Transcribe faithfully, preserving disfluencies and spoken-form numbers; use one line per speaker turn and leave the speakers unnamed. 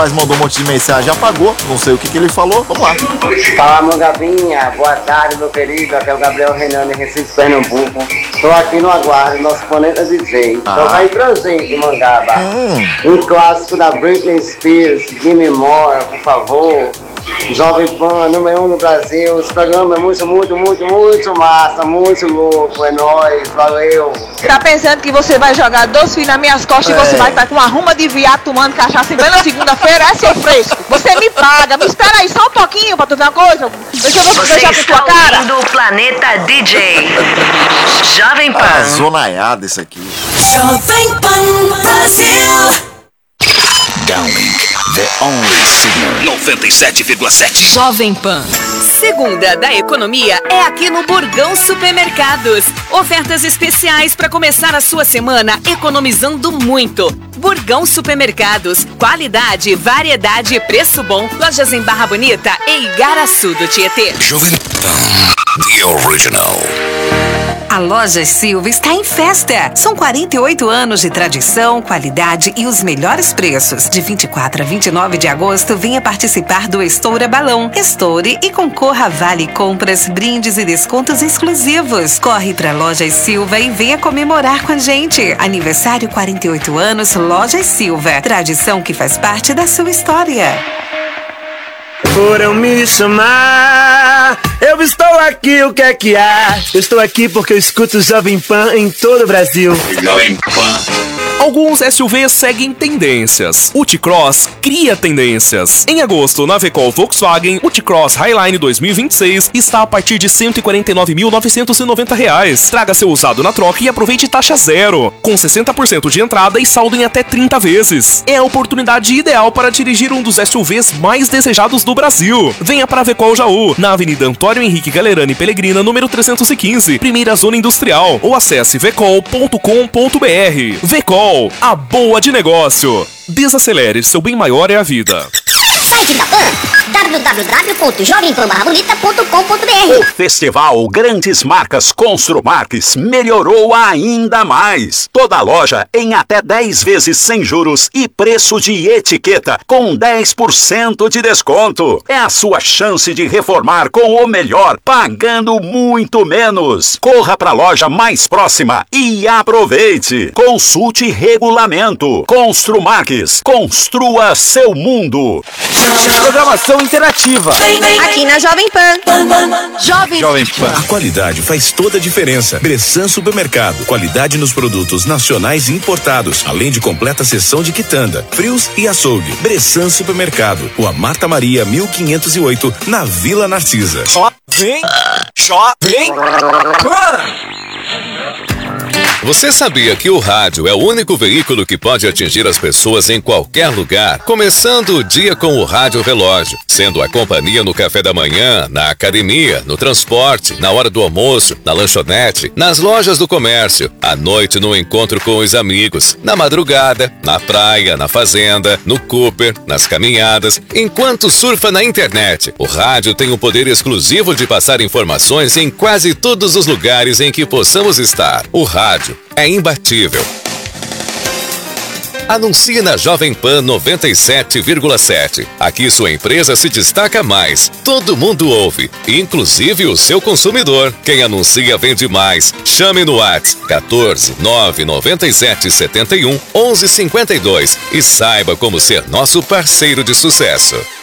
Mas mandou um monte de mensagem, apagou, não sei o que, que ele falou, vamos lá.
Fala, Mangabinha, boa tarde, meu querido, aqui é o Gabriel Renan, de Recife, Pernambuco. Estou aqui no aguardo, nosso planeta D J.
Ah.
Tocar em presente, Mangaba.
Hum.
Um clássico da Britney Spears, Gimme More, por favor. Jovem Pan, número um no Brasil. Esse programa é muito, muito, muito, muito massa, muito louco, é nóis, valeu.
Tá pensando que você vai jogar dois filhos nas minhas costas
É.
e você vai estar com uma ruma de viado tomando cachaça em plena segunda-feira? É seu fresco. Você me paga. Me espera aí só um pouquinho pra tu ver uma coisa. Deixa eu
Você
beijar com
está
tua cara.
ouvindo o Planeta D J. Jovem
Ah,
Pan.
zonaiada isso aqui.
Jovem Pan Brasil.
Downlink, the only signal. noventa e sete vírgula sete.
Jovem Pan. Segunda da economia é aqui no Burgão Supermercados. Ofertas especiais para começar a sua semana economizando muito. Burgão Supermercados. Qualidade, variedade e preço bom. Lojas em Barra Bonita e Igaraçu do Tietê.
Jovem Pan, the original.
A Loja Silva está em festa. São quarenta e oito anos de tradição, qualidade e os melhores preços. De vinte e quatro a vinte e nove de agosto, venha participar do Estoura Balão. Estoure e concorra a vale compras, brindes e descontos exclusivos. Corre para Lojas Silva e venha comemorar com a gente. Aniversário quarenta e oito anos, Lojas Silva. Tradição que faz parte da sua história.
Foram me chamar, eu estou aqui, o que é que há? Eu estou aqui porque eu escuto o Jovem Pan em todo o Brasil.
Jovem Pan.
Alguns S U Vs seguem tendências. O T-Cross cria tendências. Em agosto, na Vecol Volkswagen, o T-Cross Highline dois mil e vinte e seis está a partir de cento e quarenta e nove mil novecentos e noventa reais. Traga seu usado na troca e aproveite taxa zero, com sessenta por cento de entrada e saldo em até trinta vezes. É a oportunidade ideal para dirigir um dos S U Vs mais desejados do Brasil. Venha para a Vecol Jaú, na Avenida Antônio Henrique Galerani Pellegrina, número trezentos e quinze, primeira zona industrial, ou acesse vecol ponto com ponto br. Vecol, a boa de negócio. Desacelere, seu bem maior é a vida.
Site da Pan, w w w ponto jovem pan barra bonita ponto com ponto b r.
O Festival Grandes Marcas Construmarques melhorou ainda mais. Toda loja em até dez vezes sem juros e preço de etiqueta com dez por cento de desconto. É a sua chance de reformar com o melhor, pagando muito menos. Corra para a loja mais próxima e aproveite. Consulte regulamento. Construmarques, construa seu mundo.
Programação interativa.
Aqui na Jovem Pan. Jovem,
Jovem Pan. A qualidade faz toda a diferença. Bressan Supermercado. Qualidade nos produtos nacionais e importados, além de completa seção de quitanda, frios e açougue. Bressan Supermercado. Rua Marta Maria, mil quinhentos e oito, na Vila Narcisa.
Jovem, Jovem
Você sabia que o rádio é o único veículo que pode atingir as pessoas em qualquer lugar? Começando o dia com o Rádio Relógio, sendo a companhia no café da manhã, na academia, no transporte, na hora do almoço, na lanchonete, nas lojas do comércio, à noite no encontro com os amigos, na madrugada, na praia, na fazenda, no Cooper, nas caminhadas, enquanto surfa na internet. O rádio tem o poder exclusivo de passar informações em quase todos os lugares em que possamos estar. O rádio é imbatível. Anuncie na Jovem Pan noventa e sete vírgula sete. Aqui sua empresa se destaca mais. Todo mundo ouve, inclusive o seu consumidor. Quem anuncia vende mais. Chame no WhatsApp quatorze, nove noventa e sete, setenta e um, onze cinquenta e dois e saiba como ser nosso parceiro de sucesso.